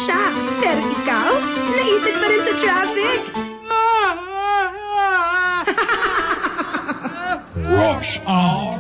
siya. Pero ikaw, naipit pa rin sa traffic. Rush Hour